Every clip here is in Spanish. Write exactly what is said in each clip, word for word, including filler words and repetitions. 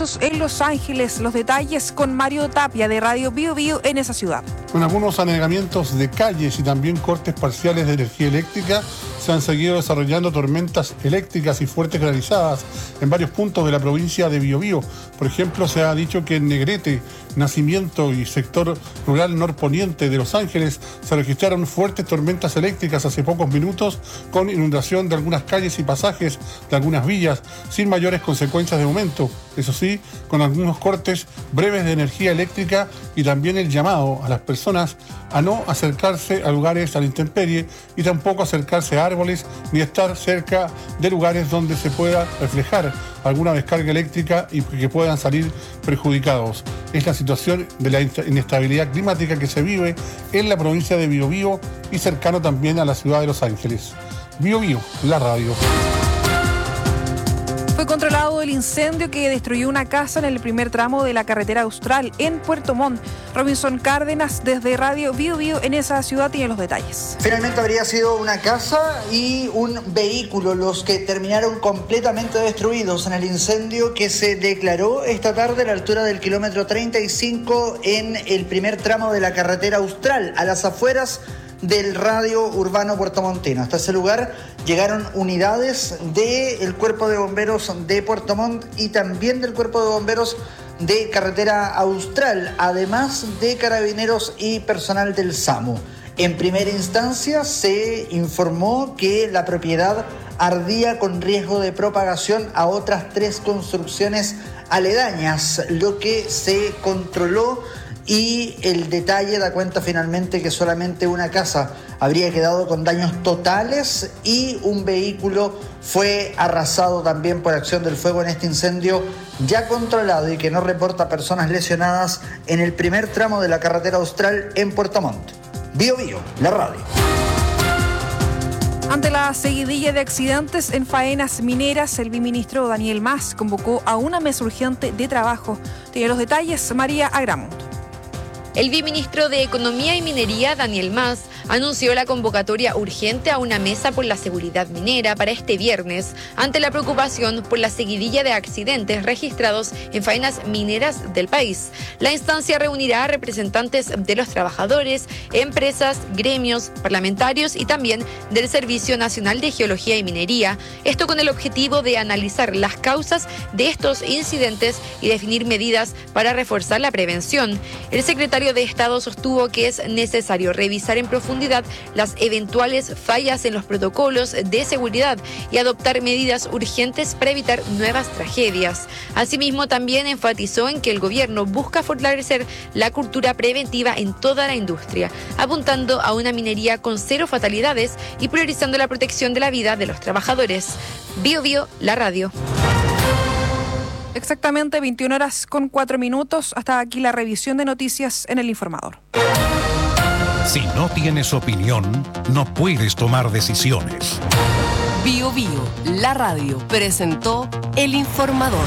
casos en Los Ángeles. Los detalles con Mario Tapia de Radio Bio Bio en esa ciudad. Con algunos anegamientos de calles y también cortes parciales de energía eléctrica, se han seguido desarrollando tormentas eléctricas y fuertes granizadas en varios puntos de la provincia de Biobío. Por ejemplo, se ha dicho que en Negrete, Nacimiento y sector rural norponiente de Los Ángeles se registraron fuertes tormentas eléctricas hace pocos minutos, con inundación de algunas calles y pasajes de algunas villas, sin mayores consecuencias de momento. Eso sí, con algunos cortes breves de energía eléctrica y también el llamado a las personas a no acercarse a lugares a la intemperie y tampoco acercarse a árboles ni estar cerca de lugares donde se pueda reflejar alguna descarga eléctrica y que puedan salir perjudicados. Es la situación de la inestabilidad climática que se vive en la provincia de Biobío y cercano también a la ciudad de Los Ángeles. Bio Bio, la radio. Fue controlado el incendio que destruyó una casa en el primer tramo de la carretera Austral en Puerto Montt. Robinson Cárdenas desde Radio Bio Bio en esa ciudad tiene los detalles. Finalmente habría sido una casa y un vehículo los que terminaron completamente destruidos en el incendio que se declaró esta tarde a la altura del kilómetro treinta y cinco en el primer tramo de la carretera Austral, a las afueras del radio urbano puertomontino. Hasta ese lugar llegaron unidades del Cuerpo de Bomberos de Puerto Montt y también del Cuerpo de Bomberos de Carretera Austral, además de carabineros y personal del SAMU. En primera instancia se informó que la propiedad ardía con riesgo de propagación a otras tres construcciones aledañas, lo que se controló. Y el detalle da cuenta finalmente que solamente una casa habría quedado con daños totales y un vehículo fue arrasado también por acción del fuego en este incendio ya controlado y que no reporta personas lesionadas en el primer tramo de la carretera Austral en Puerto Montt. Bio Bio, la radio. Ante la seguidilla de accidentes en faenas mineras, el viceministro Daniel Mas convocó a una mesa urgente de trabajo. Tiene los detalles María Agramunt. El viceministro de Economía y Minería, Daniel Mas, anunció la convocatoria urgente a una mesa por la seguridad minera para este viernes, ante la preocupación por la seguidilla de accidentes registrados en faenas mineras del país. La instancia reunirá a representantes de los trabajadores, empresas, gremios, parlamentarios y también del Servicio Nacional de Geología y Minería, esto con el objetivo de analizar las causas de estos incidentes y definir medidas para reforzar la prevención. El secretario de Estado sostuvo que es necesario revisar en profundidad las eventuales fallas en los protocolos de seguridad y adoptar medidas urgentes para evitar nuevas tragedias. Asimismo, también enfatizó en que el gobierno busca fortalecer la cultura preventiva en toda la industria, apuntando a una minería con cero fatalidades y priorizando la protección de la vida de los trabajadores. Bio Bio, la radio. Exactamente veintiuna horas con cuatro minutos. Hasta aquí la revisión de noticias en El Informador. Si no tienes opinión, no puedes tomar decisiones. Bio Bio, la radio, presentó El Informador.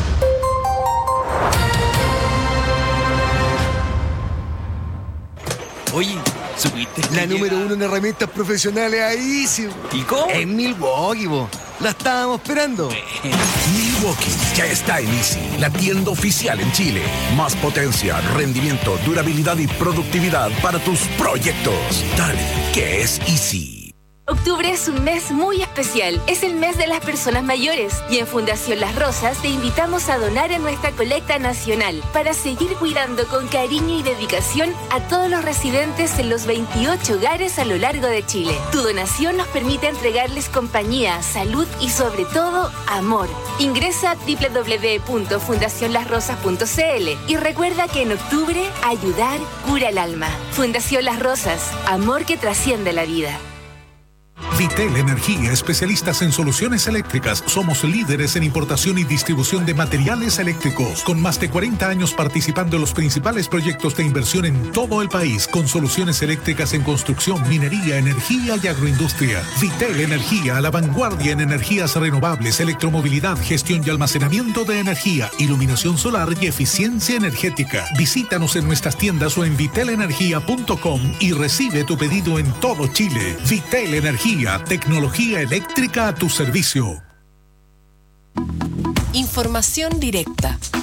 Oye, ¿supiste? La número uno en herramientas profesionales ahí, sí. ¿Y cómo? En Milwaukee, bo. La estábamos esperando. Milwaukee ya está en Easy, la tienda oficial en Chile. Más potencia, rendimiento, durabilidad y productividad para tus proyectos. Dale, que es Easy. Octubre es un mes muy especial. Es el mes de las personas mayores y en Fundación Las Rosas te invitamos a donar en nuestra colecta nacional para seguir cuidando con cariño y dedicación a todos los residentes en los veintiocho hogares a lo largo de Chile. Tu donación nos permite entregarles compañía, salud y sobre todo amor. Ingresa a doble u doble u doble u punto fundación las rosas punto c l y recuerda que en octubre ayudar cura el alma. Fundación Las Rosas, amor que trasciende la vida. Vitel Energía, especialistas en soluciones eléctricas. Somos líderes en importación y distribución de materiales eléctricos, con más de cuarenta años participando en los principales proyectos de inversión en todo el país, con soluciones eléctricas en construcción, minería, energía y agroindustria. Vitel Energía, a la vanguardia en energías renovables, electromovilidad, gestión y almacenamiento de energía, iluminación solar y eficiencia energética. Visítanos en nuestras tiendas o en vitel energía punto com y recibe tu pedido en todo Chile. Vitel Energía, tecnología eléctrica a tu servicio. Información directa.